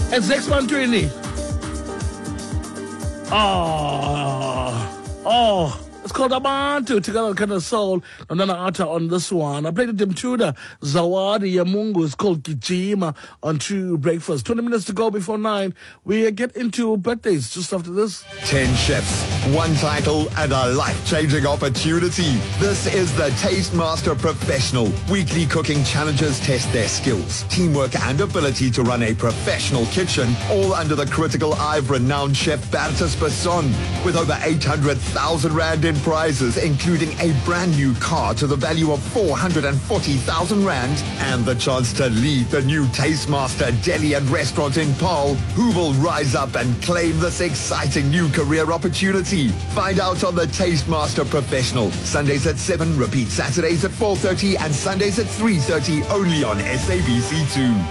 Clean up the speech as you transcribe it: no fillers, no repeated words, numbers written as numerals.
It's next month, really. It's called Abantu, together kind of soul. Nana Ata on this one. I played with Tim Tudor, Zawadi Yamungu. It's called Kijima on True Breakfast. 20 minutes to go before 9. We get into birthdays just after this. 10 chefs, one title, and a life-changing opportunity. This is the Taste Master Professional. Weekly cooking challenges test their skills, teamwork, and ability to run a professional kitchen, all under the critical eye of renowned chef Bertus Besson. With over 800,000 Rand in prizes, including a brand new car to the value of 440,000 Rand, and the chance to lead the new Taste Master Deli and Restaurant in Paarl. Who will rise up and claim this exciting new career opportunity? Find out on the Taste Master Professional. Sundays at 7, repeat Saturdays at 4:30 and Sundays at 3:30, only on SABC2.